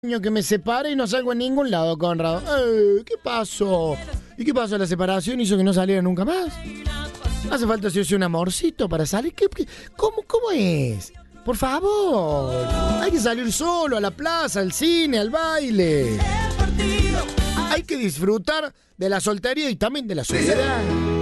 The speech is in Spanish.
año que me separé y no salgo en ningún lado, Conrado. ¿Qué pasó? ¿Y qué pasó? ¿La separación hizo que no saliera nunca más? ¿Hace falta si un amorcito para salir? ¿Cómo es? Por favor. Hay que salir solo a la plaza, al cine, al baile. Hay que disfrutar de la soltería y también de la soledad.